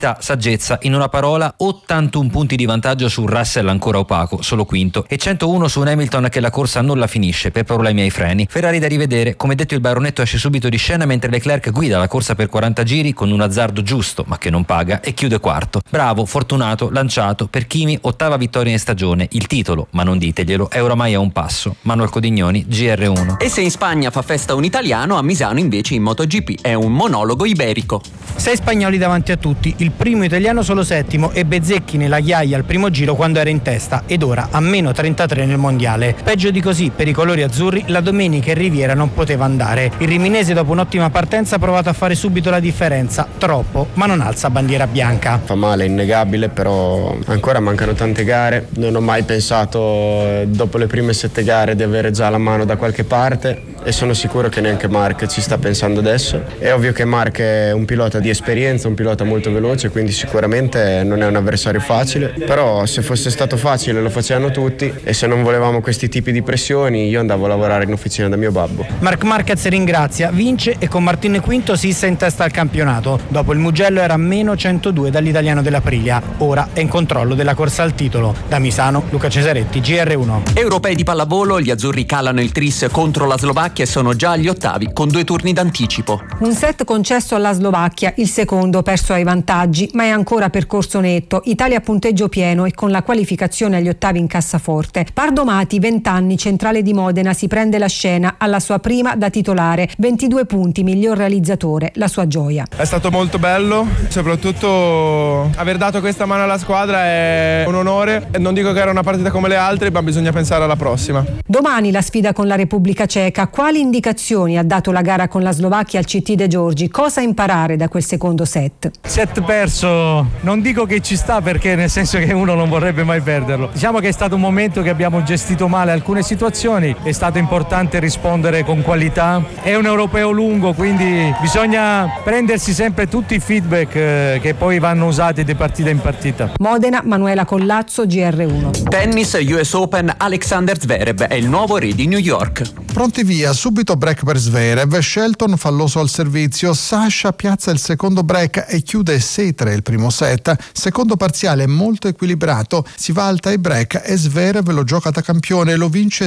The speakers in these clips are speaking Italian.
Saggezza, in una parola 81 punti di vantaggio su Russell ancora opaco, solo quinto, e 101 su un Hamilton che la corsa non la finisce per problemi ai freni. Ferrari da rivedere, come detto il baronetto esce subito di scena mentre Leclerc guida la corsa per 40 giri con un azzardo giusto ma che non paga e chiude quarto. Bravo, fortunato, lanciato, per Kimi 8ª vittoria in stagione, il titolo, ma non diteglielo, è oramai a un passo. Manuel Codignoni, GR1. E se in Spagna fa festa un italiano, a Misano invece in MotoGP è un monologo iberico. 6 spagnoli davanti a tutti, il primo italiano solo settimo e Bezzecchi nella ghiaia al primo giro quando era in testa ed ora a meno 33 nel mondiale. Peggio di così per i colori azzurri la domenica in Riviera non poteva andare. Il riminese dopo un'ottima partenza ha provato a fare subito la differenza, troppo, ma non alza bandiera bianca. Fa male, è innegabile, però ancora mancano tante gare. Non ho mai pensato dopo le prime 7 gare di avere già la mano da qualche parte e sono sicuro che neanche Marc ci sta pensando adesso. È ovvio che Marc è un pilota di esperienza, un pilota molto veloce, quindi sicuramente non è un avversario facile, però se fosse stato facile lo facevano tutti e se non volevamo questi tipi di pressioni io andavo a lavorare in officina da mio babbo. Marc Marquez ringrazia, vince e con Martin Quinto si issa in testa al campionato. Dopo il Mugello era a meno 102 dall'italiano dell'Aprilia, ora è in controllo della corsa al titolo. Da Misano, Luca Cesaretti, GR1. Europei di pallavolo, gli azzurri calano il tris contro la Slovacchia e sono già agli ottavi con 2 turni d'anticipo. Un set concesso alla Slovacchia, il secondo perso ai vantaggi, ma è ancora percorso netto. Italia a punteggio pieno e con la qualificazione agli ottavi in cassaforte. Pardomati, 20 anni, centrale di Modena, si prende la scena alla sua prima da titolare. 22 punti, miglior realizzatore, la sua gioia. È stato molto bello, soprattutto aver dato questa mano alla squadra è un onore. Non dico che era una partita come le altre, ma bisogna pensare alla prossima. Domani la sfida con la Repubblica Ceca. Quali indicazioni ha dato la gara con la Slovacchia al CT De Giorgi? Cosa imparare da quel secondo set? Set perso, non dico che ci sta perché nel senso che uno non vorrebbe mai perderlo. Diciamo che è stato un momento che abbiamo gestito male alcune situazioni, è stato importante rispondere con qualità. È un europeo lungo, quindi bisogna prendersi sempre tutti i feedback che poi vanno usati di partita in partita. Modena, Manuela Collazzo, GR1. Tennis, US Open, Alexander Zverev è il nuovo re di New York. Pronti via, subito break per Zverev, Shelton falloso al servizio, Sasha piazza il secondo break e chiude 6-3 il primo set. Secondo parziale molto equilibrato, si va al tie break e Zverev lo gioca da campione e lo vince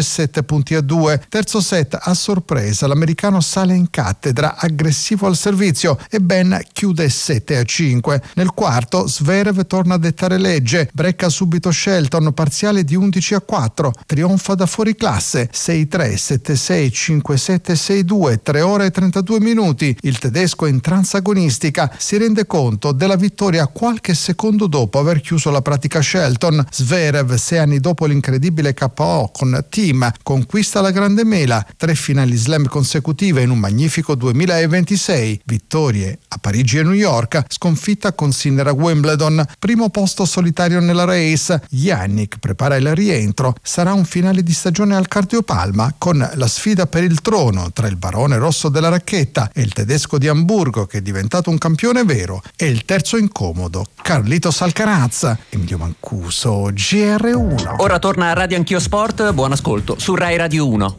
7-2. Terzo set a sorpresa, l'americano sale in cattedra, aggressivo al servizio e ben chiude 7-5. Nel quarto Zverev torna a dettare legge, brecca subito Shelton, parziale di 11-4, trionfa da fuori classe 6-3, 7-6, 5-7, 6-2, 3 ore e 32 minuti. Il tedesco in transagonistica si rende conto della vittoria qualche secondo dopo aver chiuso la pratica Shelton. Zverev, 6 anni dopo l'incredibile KO con Thiem, conquista la grande mela, 3 finali slam consecutive in un magnifico 2026, vittorie a Parigi e New York, sconfitta con Sinner a Wimbledon, primo posto solitario nella race. Jannik prepara il rientro, sarà un finale di stagione al cardiopalma con la sfida per il trono tra il barone rosso della racchetta e il tedesco di Amburgo che è diventato un campione vero, e il terzo incomodo, Carlitos Alcaraz. Emilio Mancuso, GR1. Ora torna a Radio Anch'io Sport, buon ascolto su Rai Radio 1.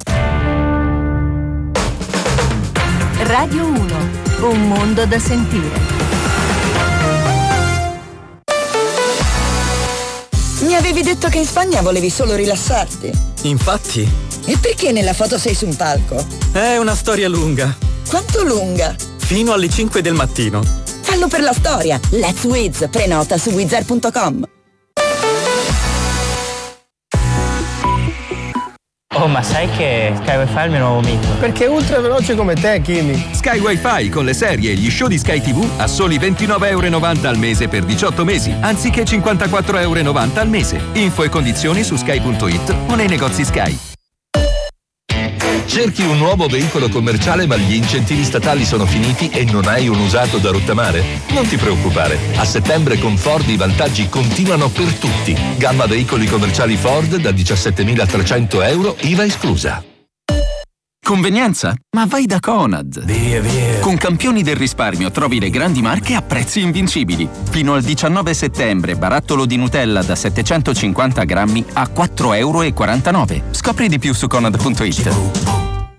Radio 1, un mondo da sentire. Mi avevi detto che in Spagna volevi solo rilassarti. Infatti. E perché nella foto sei su un palco? È una storia lunga. Quanto lunga? Fino alle 5 del mattino. Fallo per la storia. Let's Wiz, prenota su wizard.com. Oh, ma sai che Sky Wi-Fi è il mio nuovo mito? Perché è ultra veloce come te, Kimi. Sky Wi-Fi con le serie e gli show di Sky TV a soli €29,90 al mese per 18 mesi, anziché €54,90 al mese. Info e condizioni su sky.it o nei negozi Sky. Cerchi un nuovo veicolo commerciale ma gli incentivi statali sono finiti e non hai un usato da rottamare? Non ti preoccupare, a settembre con Ford i vantaggi continuano per tutti. Gamma veicoli commerciali Ford da €17.300, IVA esclusa. Convenienza? Ma vai da Conad! Via. Con Campioni del risparmio trovi le grandi marche a prezzi invincibili. Fino al 19 settembre, barattolo di Nutella da 750 grammi a €4,49. Scopri di più su Conad.it.